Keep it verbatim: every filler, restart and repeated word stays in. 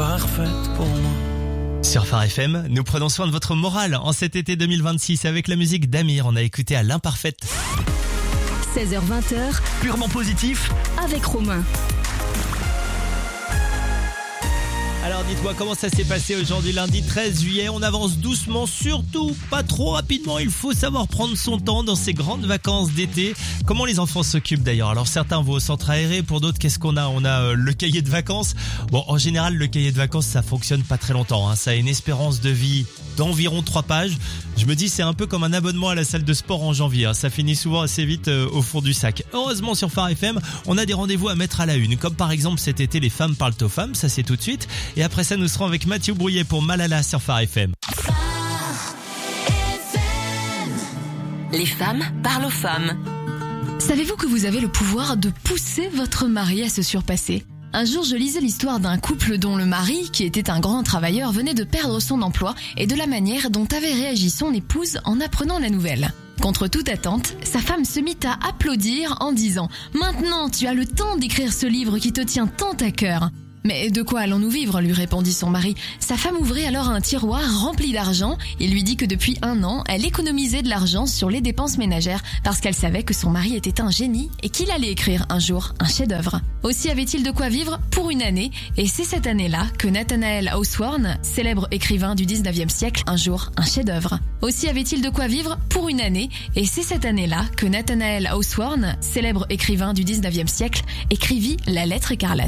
parfaite pour moi. Sur Phare F M, nous prenons soin de votre morale en cet été deux mille vingt-six avec la musique d'Amir. On a écouté à l'imparfaite. seize heures vingt, Purement positif. avec Romain. Alors dites-moi comment ça s'est passé aujourd'hui lundi treize juillet. On avance doucement, surtout pas trop rapidement. Il faut savoir prendre son temps dans ces grandes vacances d'été. Comment les enfants s'occupent d'ailleurs? Alors certains vont au centre aéré, pour d'autres qu'est-ce qu'on a? On a euh, le cahier de vacances. Bon, en général le cahier de vacances ça fonctionne pas très longtemps, hein. Ça a une espérance de vie d'environ trois pages. Je me dis c'est un peu comme un abonnement à la salle de sport en janvier, hein. Ça finit souvent assez vite euh, au fond du sac. Heureusement sur Phare F M, on a des rendez-vous à mettre à la une, comme par exemple cet été les femmes parlent aux femmes, ça c'est tout de suite. Et après ça nous serons avec Mathieu Brouillet pour Malala sur Phare F M. Les femmes parlent aux femmes. Savez-vous que vous avez le pouvoir de pousser votre mari à se surpasser ? Un jour, je lisais l'histoire d'un couple dont le mari, qui était un grand travailleur, venait de perdre son emploi et de la manière dont avait réagi son épouse en apprenant la nouvelle. Contre toute attente, sa femme se mit à applaudir en disant « Maintenant, tu as le temps d'écrire ce livre qui te tient tant à cœur !» Mais de quoi allons-nous vivre, lui répondit son mari. Sa femme ouvrit alors un tiroir rempli d'argent et lui dit que depuis un an, elle économisait de l'argent sur les dépenses ménagères parce qu'elle savait que son mari était un génie et qu'il allait écrire un jour un chef-d'œuvre. Aussi avait-il de quoi vivre pour une année et c'est cette année-là que Nathanael Hawthorne, célèbre écrivain du dix-neuvième siècle, un jour un chef-d'œuvre. Aussi avait-il de quoi vivre pour une année et c'est cette année-là que Nathanael Hawthorne, célèbre écrivain du dix-neuvième siècle, écrivit La lettre écarlate.